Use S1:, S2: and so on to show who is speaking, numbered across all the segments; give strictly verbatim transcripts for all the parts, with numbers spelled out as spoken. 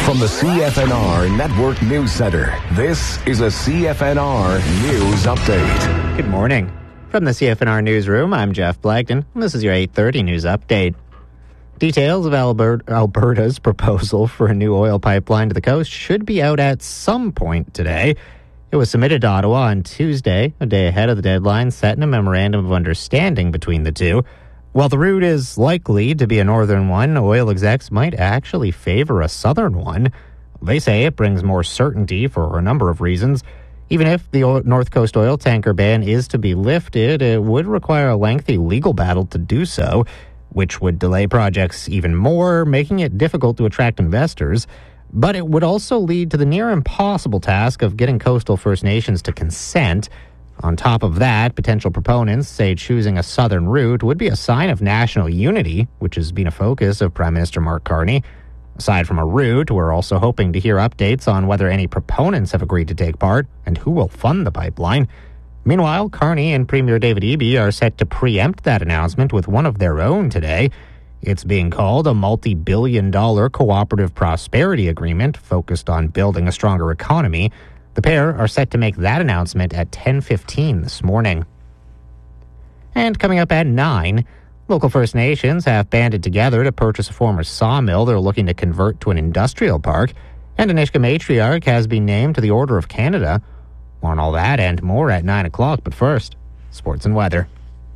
S1: From the C F N R Network News Center, this is a C F N R News Update.
S2: Good morning. From the C F N R Newsroom, I'm Jeff Blagden, and this is your eight thirty News Update. Details of Albert- Alberta's proposal for a new oil pipeline to the coast should be out at some point today. It was submitted to Ottawa on Tuesday, a day ahead of the deadline set in a memorandum of understanding between the two. While the route is likely to be a northern one, oil execs might actually favor a southern one. They say it brings more certainty for a number of reasons. Even if the North Coast oil tanker ban is to be lifted, it would require a lengthy legal battle to do so, which would delay projects even more, making it difficult to attract investors. But it would also lead to the near impossible task of getting coastal First Nations to consent. On top of that, potential proponents say choosing a southern route would be a sign of national unity, which has been a focus of Prime Minister Mark Carney. Aside from a route, we're also hoping to hear updates on whether any proponents have agreed to take part and who will fund the pipeline. Meanwhile, Carney and Premier David Eby are set to preempt that announcement with one of their own today. It's being called a multi-billion dollar cooperative prosperity agreement focused on building a stronger economy. The pair are set to make that announcement at ten fifteen this morning. And coming up at nine, local First Nations have banded together to purchase a former sawmill they're looking to convert to an industrial park, and a Nisga'a matriarch has been named to the Order of Canada. More on all that and more at nine o'clock, but first, sports and weather.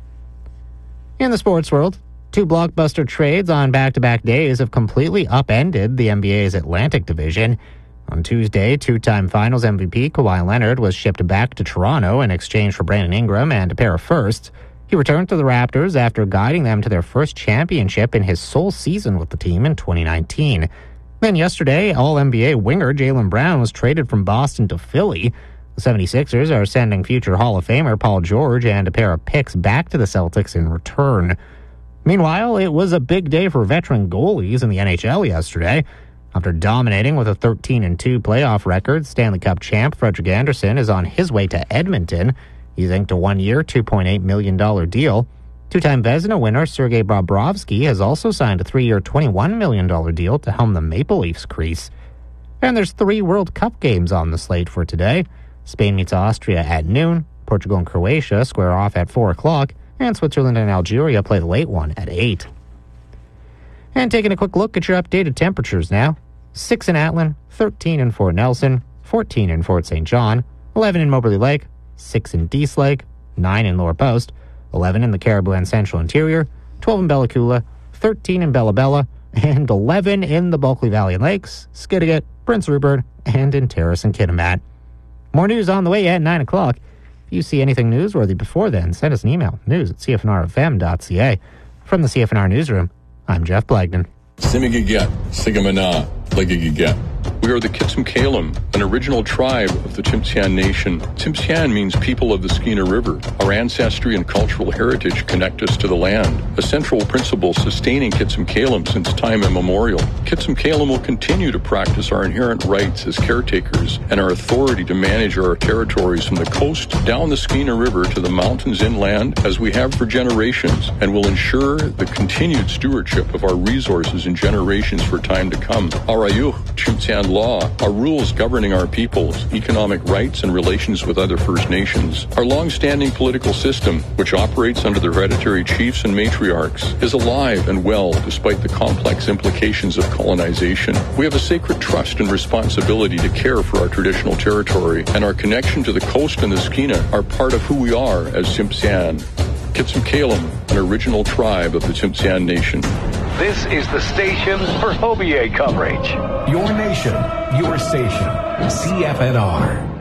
S2: In the sports world, two blockbuster trades on back-to-back days have completely upended the N B A's Atlantic Division. On Tuesday, two-time Finals M V P Kawhi Leonard was shipped back to Toronto in exchange for Brandon Ingram and a pair of firsts. He returned to the Raptors after guiding them to their first championship in his sole season with the team in twenty nineteen. Then yesterday, All-N B A winger Jaylen Brown was traded from Boston to Philly. The seventy-sixers are sending future Hall of Famer Paul George and a pair of picks back to the Celtics in return. Meanwhile, it was a big day for veteran goalies in the N H L yesterday. After dominating with a thirteen and two playoff record, Stanley Cup champ Frederik Andersen is on his way to Edmonton. He's inked a one-year, two point eight million dollars deal. Two-time Vezina winner Sergei Bobrovsky has also signed a three-year, twenty-one million dollars deal to helm the Maple Leafs crease. And there's three World Cup games on the slate for today. Spain meets Austria at noon, Portugal and Croatia square off at four o'clock, and Switzerland and Algeria play the late one at eight. And taking a quick look at your updated temperatures now. six in Atlin, thirteen in Fort Nelson, fourteen in Fort Saint John, eleven in Moberly Lake, six in Dease Lake, nine in Lower Post, eleven in the Caribou and Central Interior, twelve in Bella Coola, thirteen in Bella Bella, and eleven in the Bulkley Valley and Lakes, Skidegate, Prince Rupert, and in Terrace and Kitimat. More news on the way at nine o'clock. If you see anything newsworthy before then, send us an email, news at c f n r f m dot c a. From the C F N R Newsroom, I'm Jeff Blagden.
S3: Simigiget, Sigamana, Ligigiget. We are the Kitsum-Kalem, an original tribe of the Tsimshian Nation. Tsimshian means people of the Skeena River. Our ancestry and cultural heritage connect us to the land, a central principle sustaining Kitsum-Kalem since time immemorial. Kitsum-Kalem will continue to practice our inherent rights as caretakers and our authority to manage our territories from the coast down the Skeena River to the mountains inland as we have for generations, and will ensure the continued stewardship of our resources in generations for time to come. Our Ayuch, Tsimshian law, our rules governing our peoples, economic rights, and relations with other First Nations. Our long-standing political system, which operates under the hereditary chiefs and matriarchs, is alive and well despite the complex implications of colonization. We have a sacred trust and responsibility to care for our traditional territory, and our connection to the coast and the Skeena are part of who we are as Tsimshian. Kitsum-Kalem, an original tribe of the Tsimshian Nation.
S4: This is the station for O B A coverage.
S1: Your nation, your station, C F N R.